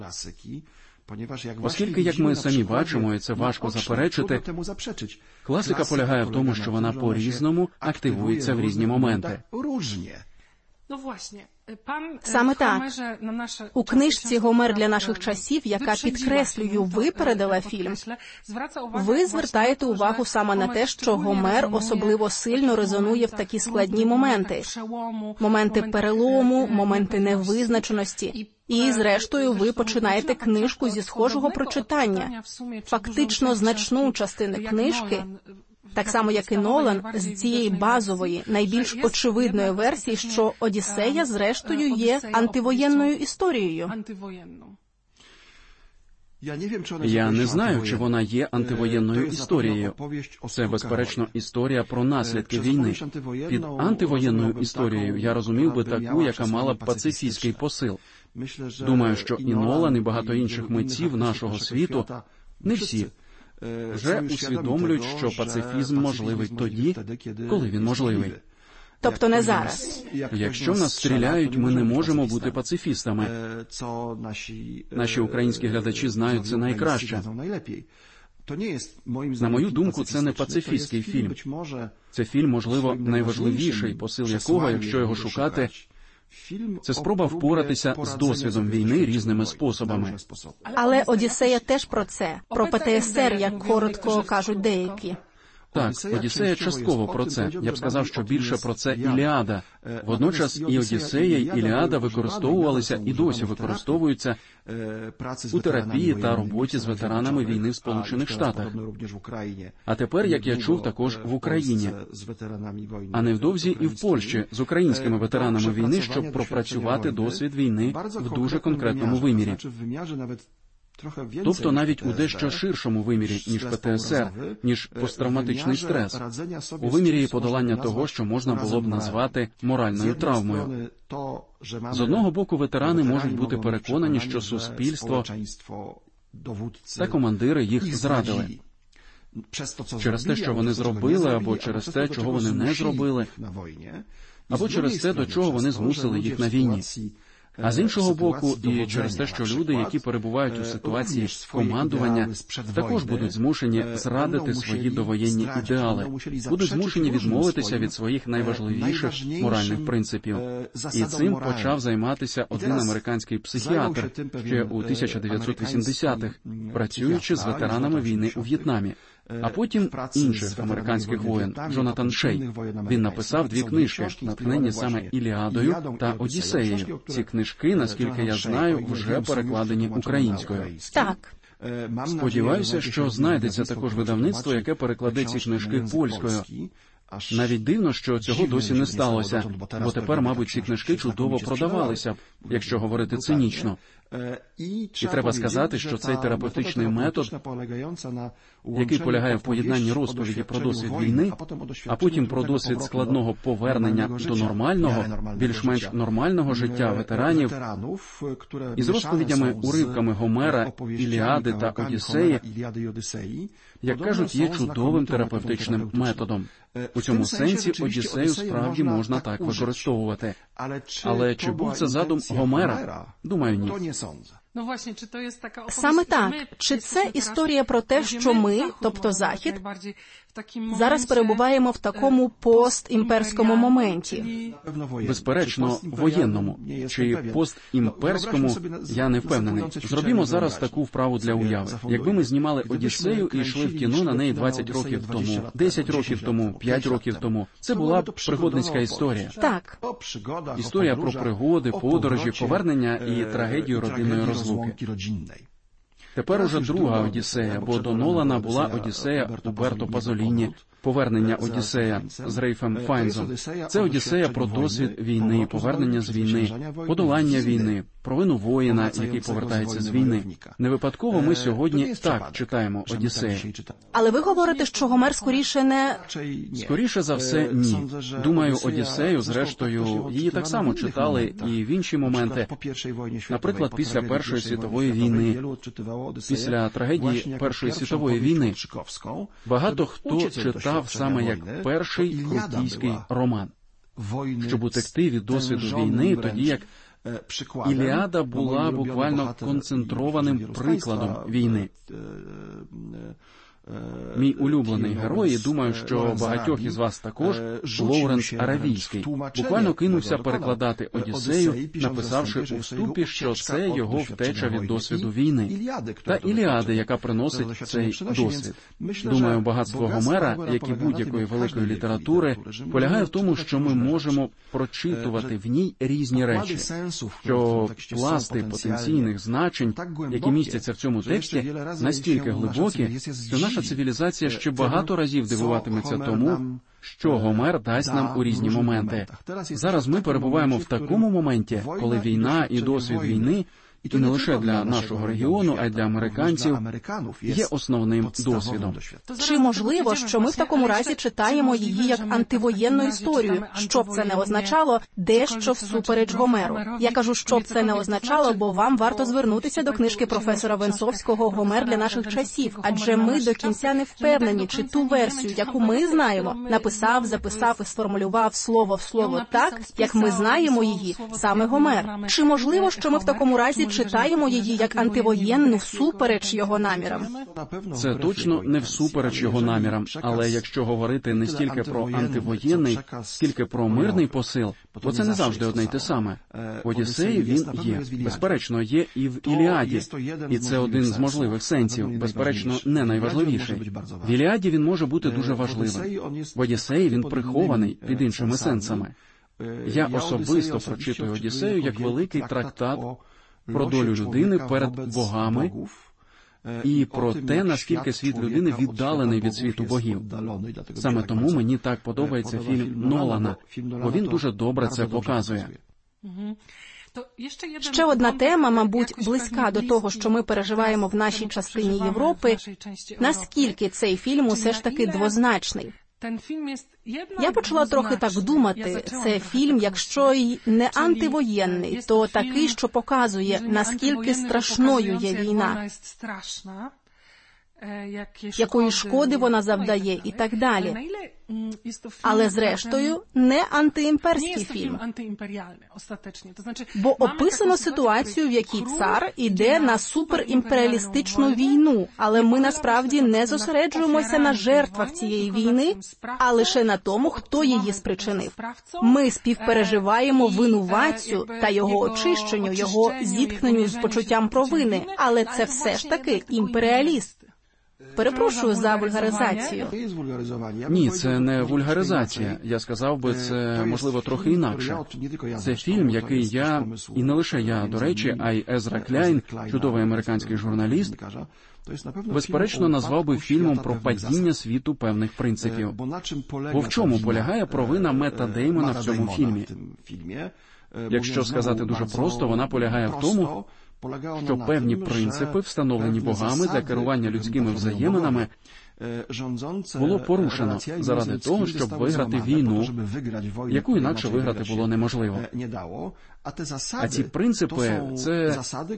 Оскільки, як ми самі бачимо, і це важко заперечити, класика полягає в тому, що вона по-різному активується в різні моменти. Саме так. У книжці «Гомер для наших часів», яка, підкреслюю, випередила фільм, ви звертаєте увагу саме на те, що Гомер особливо сильно резонує в такі складні моменти. Моменти перелому, моменти невизначеності. І, зрештою, ви починаєте книжку зі схожого прочитання. Фактично, значну частину книжки, так само, як і Нолан, з цієї базової, найбільш очевидної версії, що «Одіссея», зрештою, є антивоєнною історією. Я не знаю, чи вона є антивоєнною історією. Це, безперечно, історія про наслідки війни. Під антивоєнною історією я розумів би таку, яка мала б пацифістський посил. Думаю, що і Нолан, і багато інших митців нашого світу, не всі, вже усвідомлюють, що пацифізм можливий тоді, коли він можливий. Тобто не зараз. Якщо нас стріляють, ми не можемо бути пацифістами. Наші українські глядачі знають це найкраще. На мою думку, це не пацифістський фільм. Це фільм, можливо, найважливіший, посил якого, якщо його шукати, це спроба впоратися з досвідом війни різними способами. Але «Одіссея» теж про це, про ПТСР, як коротко кажуть деякі. Так, «Одіссея» частково про це. Я б сказав, що більше про це «Іліада». Водночас і «Одіссея», і «Іліада» використовувалися і досі використовуються у терапії та роботі з ветеранами війни в Сполучених Штатах. А тепер, як я чув, також в Україні. А невдовзі і в Польщі з українськими ветеранами війни, щоб пропрацювати досвід війни в дуже конкретному вимірі. Тобто навіть у дещо ширшому вимірі, ніж ПТСР, ніж посттравматичний стрес, у вимірі подолання того, що можна було б назвати моральною травмою. З одного боку, ветерани можуть бути переконані, що суспільство та командири їх зрадили. Через те, що вони зробили, або через те, чого вони не зробили, або через те, до чого вони змусили їх на війні. А з іншого боку, і через те, що люди, які перебувають у ситуації командування, також будуть змушені зрадити свої довоєнні ідеали, будуть змушені відмовитися від своїх найважливіших моральних принципів. І цим почав займатися один американський психіатр ще у 1980-х, працюючи з ветеранами війни у В'єтнамі. А потім інших американських воїн, Джонатан Шей. Він написав 2 книжки, натхнені саме «Іліадою» та «Одіссеєю». Ці книжки, наскільки я знаю, вже перекладені українською. Так. Сподіваюся, що знайдеться також видавництво, яке перекладе ці книжки польською. Навіть дивно, що цього досі не сталося, бо тепер, мабуть, ці книжки чудово продавалися б, якщо говорити цинічно. І треба сказати, що цей терапевтичний метод, який полягає в поєднанні розповіді про досвід війни, а потім про досвід складного повернення до нормального, більш-менш нормального життя ветеранів, із розповідями, уривками Гомера, Іліади та Одіссеї, як кажуть, є чудовим терапевтичним методом. У цьому сенсі Одіссею справді можна так використовувати. Але чи був це задум Гомера? Думаю, ні. Саме так. Чи це історія про те, що ми, тобто Захід, зараз перебуваємо в такому постімперському моменті? Безперечно, воєнному. Чи постімперському, я не впевнений. Зробімо зараз таку вправу для уяви. Якби ми знімали «Одіссею» і йшли в кіно на неї 20 років тому, 10 років тому, 5 років тому, це була б пригодницька історія. Так. Історія про пригоди, подорожі, повернення і трагедію родинної розлуки. Тепер уже друга «Одіссея», бо до Нолана була «Одіссея» Умберто Пазоліні, «Повернення Одіссея» з Рейфом Файнзом. Це «Одіссея» про досвід війни, повернення з війни, подолання війни, провину воїна, який повертається з війни. Не випадково ми сьогодні так читаємо «Одіссею». Але ви говорите, що Гомер скоріше не... Скоріше за все, ні. Думаю, «Одіссею», зрештою, її так само читали і в інші моменти. Наприклад, після Першої світової війни, після трагедії Першої світової війни. Багато хто читав саме як перший крутійський роман. Щоб утекти від досвіду війни, тоді як Іліада була буквально концентрованим прикладом війни. Мій улюблений герой, і думаю, що багатьох із вас також, Лоуренс Аравійський, буквально кинувся перекладати Одіссею, написавши у вступі, що це його втеча від досвіду війни, та Іліади, яка приносить цей досвід. Думаю, багатство Гомера, як і будь-якої великої літератури, полягає в тому, що ми можемо прочитувати в ній різні речі, що пласти потенційних значень, які містяться в цьому тексті, настільки глибокі, що наша цивілізація ще багато разів дивуватиметься тому, що Гомер дасть нам у різні моменти. Зараз ми перебуваємо в такому моменті, коли війна і досвід війни, і не лише для нашого регіону, а й для американців, є основним досвідом. Чи можливо, що ми в такому разі читаємо її як антивоєнну історію, що б це не означало, дещо всупереч Гомеру? Я кажу, що б це не означало, бо вам варто звернутися до книжки професора Венцовського «Гомер для наших часів», адже ми до кінця не впевнені, чи ту версію, яку ми знаємо, написав, записав і сформулював слово в слово так, як ми знаємо її, саме Гомер. Чи можливо, що ми в такому разі читаємо її як антивоєнну всупереч його намірам? Це точно не всупереч його намірам, але якщо говорити не стільки про антивоєнний, скільки про мирний посил, бо це не завжди одне й те саме. В Одіссеї він є, безперечно, є і в Іліаді, і це один з можливих сенсів, безперечно, не найважливіший. В Іліаді він може бути дуже важливим. В Одіссеї він прихований під іншими сенсами. Я особисто прочитую Одіссею як великий трактат про долю людини перед богами і про те, наскільки світ людини віддалений від світу богів. Саме тому мені так подобається фільм Нолана, бо він дуже добре це показує. Ще одна тема, мабуть, близька до того, що ми переживаємо в нашій частині Європи. Наскільки цей фільм усе ж таки двозначний? Я почала трохи так думати. Це фільм, якщо й не антивоєнний, то такий, що показує, наскільки страшною є війна, якої шкоди вона завдає і так далі. Але, зрештою, не антиімперський фільм. Бо описано ситуацію, в якій цар іде на суперімперіалістичну війну, але ми насправді не зосереджуємося на жертвах цієї війни, а лише на тому, хто її спричинив. Ми співпереживаємо винуватцю та його очищенню, його зіткненню з почуттям провини, але це все ж таки імперіаліст. Перепрошую за вульгаризацію. Ні, це не вульгаризація. Я сказав би, це, можливо, трохи інакше. Це фільм, який я, і не лише я, до речі, а й Езра Кляйн, чудовий американський журналіст, безперечно, назвав би фільмом про падіння світу певних принципів. Бо в чому полягає провина Метта Деймона в цьому фільмі? Якщо сказати дуже просто, вона полягає в тому, що певні принципи, встановлені богами для керування людськими взаєминами, було порушено заради того, щоб виграти війну, яку інакше виграти було неможливо. А ці принципи – це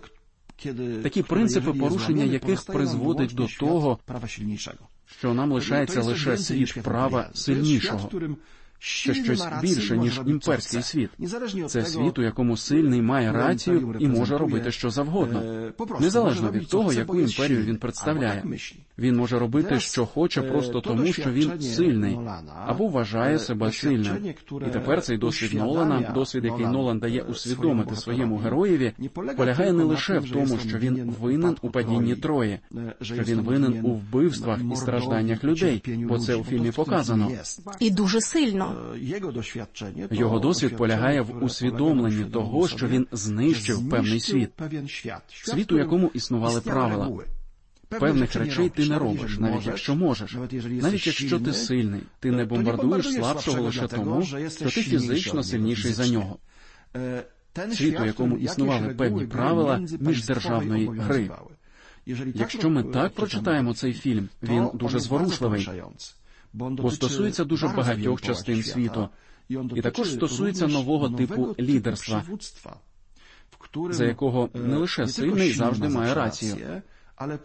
такі принципи, порушення яких призводить до того, що нам лишається лише світ права сильнішого. Це щось більше, ніж імперський світ. Це світ, у якому сильний має рацію і може робити що завгодно. Незалежно від того, яку імперію він представляє. Він може робити, що хоче, просто тому, що він сильний, або вважає себе сильним. І тепер цей досвід Нолана, досвід, який Нолан дає усвідомити своєму героєві, полягає не лише в тому, що він винен у падінні Трої, що він винен у вбивствах і стражданнях людей, бо це у фільмі показано. І дуже сильно. Його досвід полягає в усвідомленні того, що він знищив певний світ. Світ, у якому існували правила. Певних речей ти не робиш, навіть якщо можеш. Навіть якщо ти сильний, ти не бомбардуєш слабшого лише тому, що ти фізично сильніший за нього. Світ, у якому існували певні правила міждержавної гри. Якщо ми так прочитаємо цей фільм, він дуже зворушливий, бо стосується дуже багатьох частин світу, і також стосується нового типу лідерства, за якого не лише сильний завжди має рацію,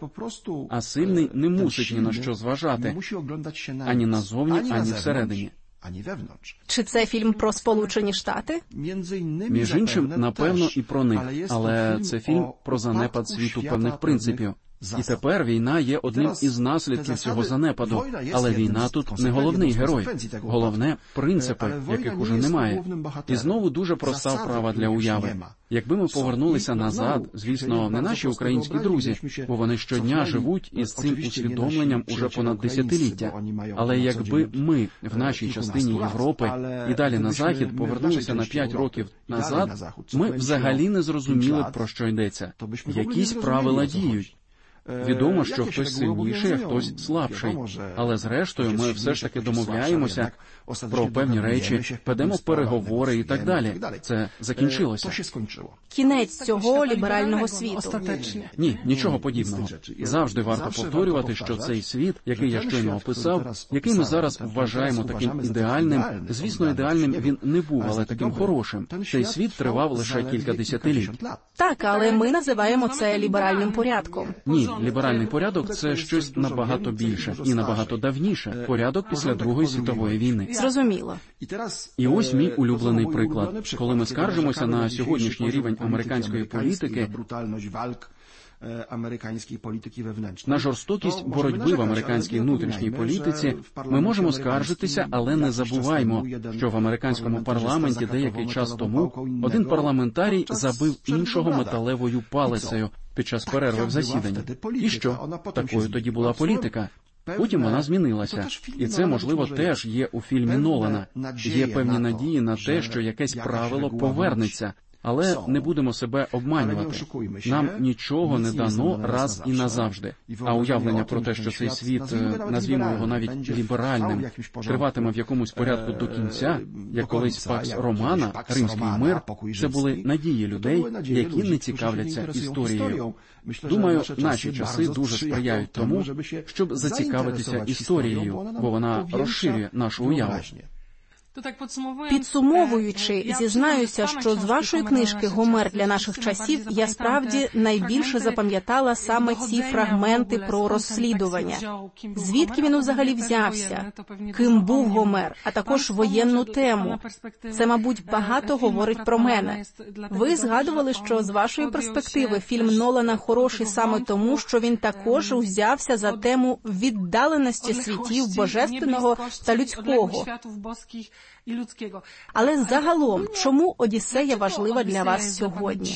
а сильний не мусить ні на що зважати, ані назовні, ані всередині. Чи це фільм про Сполучені Штати? Між іншим, напевно, і про них. Але це фільм про занепад світу певних принципів. І тепер війна є одним із наслідків цього занепаду. Але війна тут не головний герой. Головне – принципи, яких уже немає. І знову дуже проста вправа для уяви. Якби ми повернулися назад, звісно, не наші українські друзі, бо вони щодня живуть із цим усвідомленням уже понад десятиліття. Але якби ми в нашій частині Європи і далі на Захід повернулися на 5 років назад, ми взагалі не зрозуміли, про що йдеться. Якісь правила діють. Відомо, що хтось сильніший, а хтось слабший. Але зрештою ми все ж таки домовляємося про певні речі, ведемо переговори і так далі. Це закінчилося. Кінець цього ліберального світу. Ні, нічого подібного. Завжди варто повторювати, що цей світ, який я щойно описав, який ми зараз вважаємо таким ідеальним, звісно, ідеальним він не був, але таким хорошим. Цей світ тривав лише кілька десятиліть. Так, але ми називаємо це ліберальним порядком. Ні, ліберальний порядок – це щось набагато більше і набагато давніше. Порядок після Другої світової війни. Зрозуміло. І ось мій улюблений приклад. Коли ми скаржимося на сьогоднішній рівень американської політики, на жорстокість боротьби в американській внутрішній політиці, ми можемо скаржитися, але не забуваймо, що в американському парламенті деякий час тому один парламентарій забив іншого металевою палицею під час перерви в засіданні. І що? Такою тоді була політика. Потім вона змінилася. І це, можливо, теж є у фільмі Нолана. Є певні надії на те, що якесь правило повернеться. Але не будемо себе обманювати. Нам нічого не дано раз і назавжди. А уявлення про те, що цей світ, назвімо його навіть ліберальним, триватиме в якомусь порядку до кінця, як колись Пакс Романа, Римський мир, це були надії людей, які не цікавляться історією. Думаю, наші часи дуже сприяють тому, щоб зацікавитися історією, бо вона розширює нашу уяву. Підсумовуючи, зізнаюся, що з вашої книжки «Гомер для наших часів» я справді найбільше запам'ятала саме ці фрагменти про розслідування. Звідки він взагалі взявся? Ким був Гомер? А також воєнну тему. Це, мабуть, багато говорить про мене. Ви згадували, що з вашої перспективи фільм Нолана хороший саме тому, що він також взявся за тему віддаленості світів божественного та людського. Але загалом, чому «Одіссея» важлива для вас сьогодні?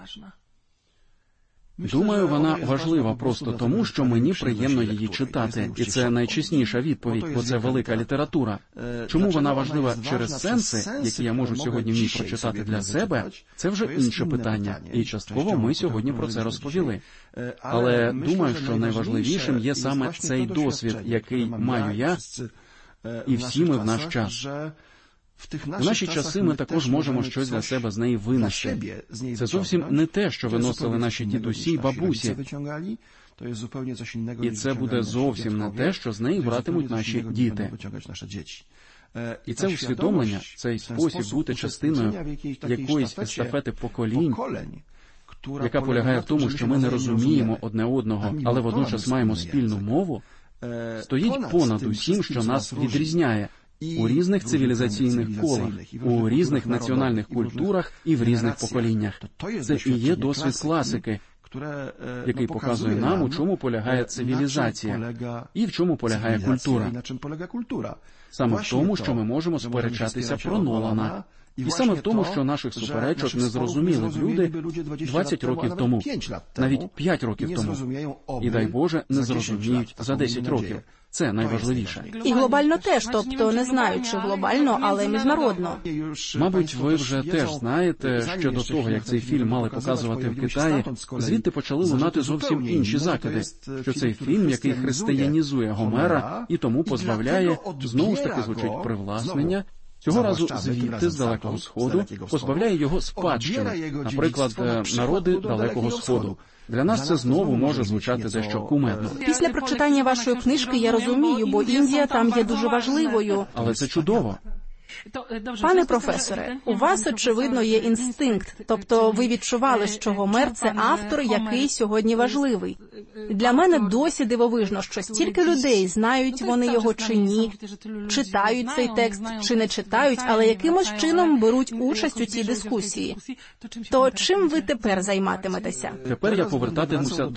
Думаю, вона важлива просто тому, що мені приємно її читати. І це найчесніша відповідь, бо це велика література. Чому вона важлива через сенси, які я можу сьогодні в ній прочитати для себе, це вже інше питання. І частково ми сьогодні про це розповіли. Але думаю, що найважливішим є саме цей досвід, який маю я, і всі ми в наш час. В наші часи ми також можемо щось для себе з неї винести. Це зовсім не те, що виносили наші дідусі й бабусі. І це буде зовсім не те, що з неї братимуть наші діти. І це усвідомлення, цей спосіб бути частиною якоїсь естафети поколінь, яка полягає в тому, що ми не розуміємо одне одного, але водночас маємо спільну мову, стоїть понад усім, що нас відрізняє у різних цивілізаційних колах, у різних національних культурах і в різних поколіннях. Це і є досвід класики, який показує нам, у чому полягає цивілізація і в чому полягає культура. Саме в тому, що ми можемо сперечатися про Нолана, і саме в тому, що наших суперечок не зрозуміли люди 20 років тому, навіть 5 років тому, і, дай Боже, не зрозуміють за 10 років. Це найважливіше. І глобально теж, тобто не знаю, чи глобально, але міжнародно. Мабуть, ви вже теж знаєте, що до того, як цей фільм мали показувати в Китаї, звідти почали лунати зовсім інші закиди, що цей фільм, який християнізує Гомера і тому позбавляє, знову ж таки звучить привласнення, цього разу звідти, з Далекого Сходу, позбавляє його спадщини, наприклад, народи Далекого Сходу. Для нас це знову може звучати дещо кумедно. Після прочитання вашої книжки я розумію, бо Індія там є дуже важливою. Але це чудово. Пане професоре, у вас, очевидно, є інстинкт, тобто ви відчували, що Гомер – це автор, який сьогодні важливий. Для мене досі дивовижно, що стільки людей, знають вони його чи ні, читають цей текст чи не читають, але якимось чином беруть участь у цій дискусії. То чим ви тепер займатиметеся? Тепер я повертатимуся